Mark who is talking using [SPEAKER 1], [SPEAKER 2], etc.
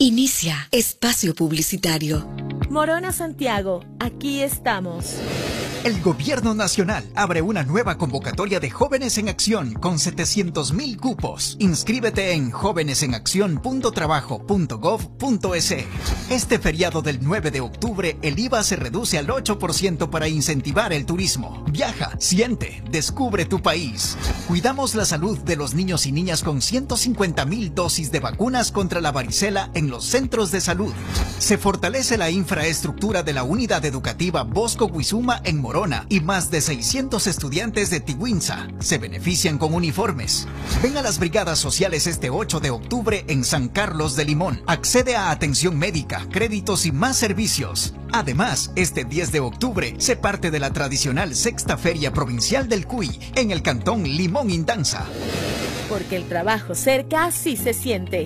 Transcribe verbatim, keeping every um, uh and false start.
[SPEAKER 1] Inicia espacio publicitario.
[SPEAKER 2] Morona Santiago, aquí estamos.
[SPEAKER 3] El Gobierno Nacional abre una nueva convocatoria de Jóvenes en Acción con setecientos mil cupos. Inscríbete en jóvenes en acción punto trabajo punto gov punto es. Este feriado del nueve de octubre, el I V A se reduce al ocho por ciento para incentivar el turismo. Viaja, siente, descubre tu país. Cuidamos la salud de los niños y niñas con ciento cincuenta mil dosis de vacunas contra la varicela en los centros de salud. Se fortalece la infraestructura de la unidad educativa Bosco Guizuma en Morona y más de seiscientos estudiantes de Tiguinza se benefician con uniformes. Ven a las brigadas sociales este ocho de octubre en San Carlos de Limón. Accede a atención médica, créditos y más servicios. Además, este diez de octubre se parte de la tradicional Sexta Feria Provincial del Cuy en el cantón Limón Indanza.
[SPEAKER 2] Porque el trabajo cerca sí se siente.